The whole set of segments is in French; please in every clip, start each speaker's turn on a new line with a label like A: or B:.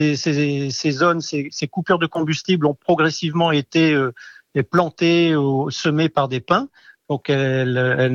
A: ces zones, ces coupures de combustible ont progressivement été plantées ou semées par des pins, donc elles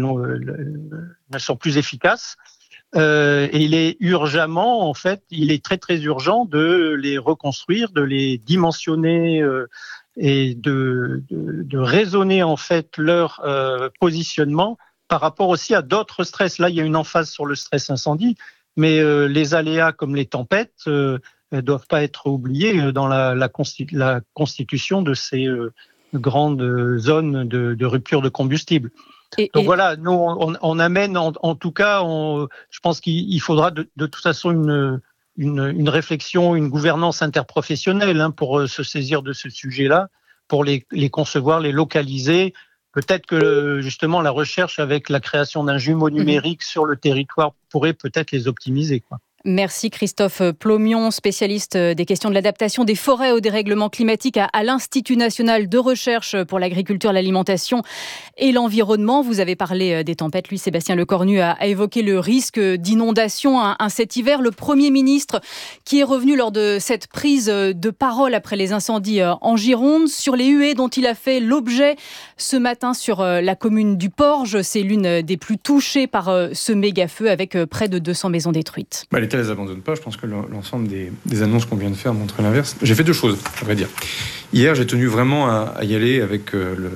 A: ne sont plus efficaces. Et il est urgemment, en fait, il est très très urgent de les reconstruire, de les dimensionner et de raisonner en fait leur positionnement par rapport aussi à d'autres stress. Là, il y a une emphase sur le stress incendie, mais les aléas comme les tempêtes ne doivent pas être oubliés dans la constitution de ces grandes zones de rupture de combustible. Donc voilà, nous on amène en tout cas, je pense qu'il faudra de toute façon une réflexion, une gouvernance interprofessionnelle pour se saisir de ce sujet-là, pour les concevoir, les localiser. Peut-être que justement la recherche avec la création d'un jumeau numérique sur le territoire pourrait peut-être les optimiser, quoi.
B: Merci Christophe Plomion, spécialiste des questions de l'adaptation des forêts au dérèglement climatique à l'Institut national de recherche pour l'agriculture, l'alimentation et l'environnement. Vous avez parlé des tempêtes. Lui, Sébastien Lecornu, a évoqué le risque d'inondation cet hiver. Le Premier ministre qui est revenu lors de cette prise de parole après les incendies en Gironde sur les huées dont il a fait l'objet ce matin sur la commune du Porge. C'est l'une des plus touchées par ce méga-feu avec près de 200 maisons détruites.
C: L'État ne les abandonne pas. Je pense que l'ensemble des annonces qu'on vient de faire montrent l'inverse. J'ai fait deux choses, à vrai dire. Hier, j'ai tenu vraiment à y aller avec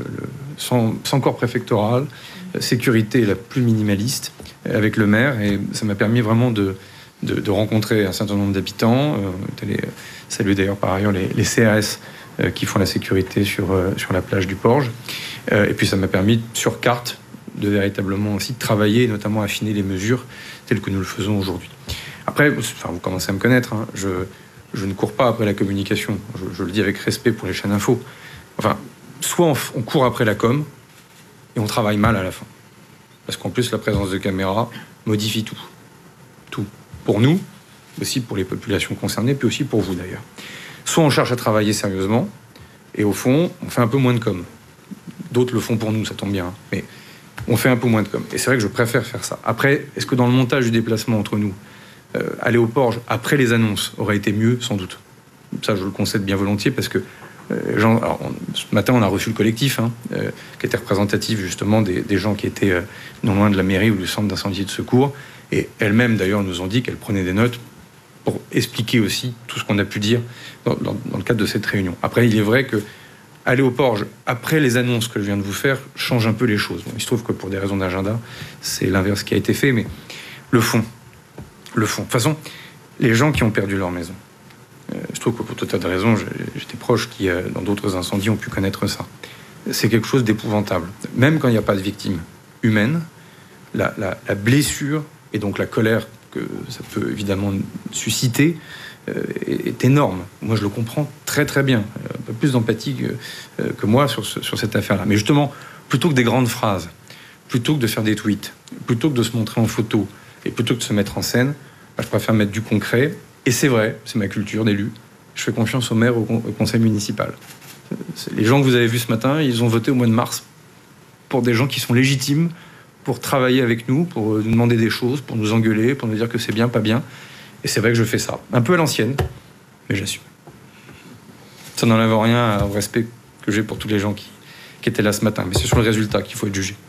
C: sans corps préfectoral, sécurité la plus minimaliste, avec le maire. Et ça m'a permis vraiment de rencontrer un certain nombre d'habitants. Saluer d'ailleurs par ailleurs les CRS qui font la sécurité sur la plage du Porge. Et puis ça m'a permis, sur carte, de véritablement aussi travailler, et notamment affiner les mesures telles que nous le faisons aujourd'hui. Après, vous commencez à me connaître, je ne cours pas après la communication. Je le dis avec respect pour les chaînes info. Enfin, soit on court après la com, et on travaille mal à la fin. Parce qu'en plus, la présence de caméras modifie tout. Tout. Pour nous, aussi pour les populations concernées, puis aussi pour vous d'ailleurs. Soit on cherche à travailler sérieusement, et au fond, on fait un peu moins de com. D'autres le font pour nous, ça tombe bien. Mais on fait un peu moins de com. Et c'est vrai que je préfère faire ça. Après, est-ce que dans le montage du déplacement entre nous, aller au Porge après les annonces aurait été mieux, sans doute. Ça, je le concède bien volontiers parce que ce matin, on a reçu le collectif qui était représentatif justement des gens qui étaient non loin de la mairie ou du centre d'incendie et de secours. Et elles-mêmes, d'ailleurs, nous ont dit qu'elles prenaient des notes pour expliquer aussi tout ce qu'on a pu dire dans le cadre de cette réunion. Après, il est vrai que aller au Porge après les annonces que je viens de vous faire change un peu les choses. Bon, il se trouve que pour des raisons d'agenda, c'est l'inverse qui a été fait, mais le fond. De toute façon, les gens qui ont perdu leur maison, je trouve que pour tout un tas de raisons, j'étais proche qui, dans d'autres incendies, ont pu connaître ça. C'est quelque chose d'épouvantable. Même quand il n'y a pas de victime humaine, la blessure et donc la colère que ça peut évidemment susciter est énorme. Moi, je le comprends très très bien. Un peu plus d'empathie que moi sur cette affaire-là. Mais justement, plutôt que des grandes phrases, plutôt que de faire des tweets, plutôt que de se montrer en photo, et plutôt que de se mettre en scène, je préfère mettre du concret. Et c'est vrai, c'est ma culture d'élu. Je fais confiance au maire, au conseil municipal. Les gens que vous avez vus ce matin, ils ont voté au mois de mars pour des gens qui sont légitimes pour travailler avec nous, pour nous demander des choses, pour nous engueuler, pour nous dire que c'est bien, pas bien. Et c'est vrai que je fais ça. Un peu à l'ancienne, mais j'assume. Ça n'enlève rien au respect que j'ai pour tous les gens qui étaient là ce matin. Mais c'est sur le résultat qu'il faut être jugé.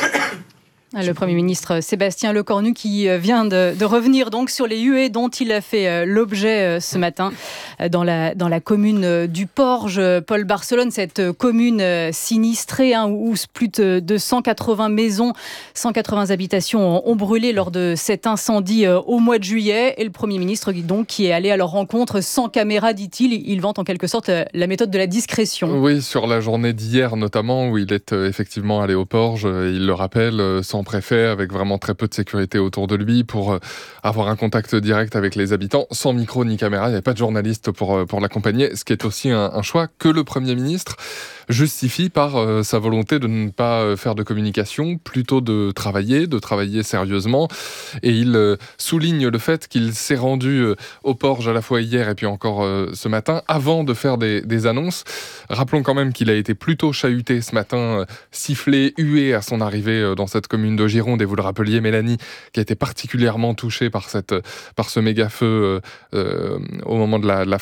B: Le Premier ministre Sébastien Lecornu qui vient de revenir donc sur les huées dont il a fait l'objet ce matin dans la commune du Porge. Paul Barcelone, cette commune sinistrée où plus de 180 maisons, 180 habitations ont brûlé lors de cet incendie au mois de juillet. Et le Premier ministre donc qui est allé à leur rencontre sans caméra, dit-il. Il vante en quelque sorte la méthode de la discrétion.
D: Oui, sur la journée d'hier notamment où il est effectivement allé au Porge, il le rappelle, sans préfet, avec vraiment très peu de sécurité autour de lui pour avoir un contact direct avec les habitants, sans micro ni caméra. Il n'y avait pas de journaliste pour l'accompagner, ce qui est aussi un choix que le Premier ministre justifie par sa volonté de ne pas faire de communication, plutôt de travailler sérieusement. Et il souligne le fait qu'il s'est rendu au Porge à la fois hier et puis encore ce matin, avant de faire des annonces. Rappelons quand même qu'il a été plutôt chahuté ce matin, sifflé, hué à son arrivée dans cette commune commune de Gironde, et vous le rappeliez, Mélanie, qui a été particulièrement touchée par ce méga-feu au moment de la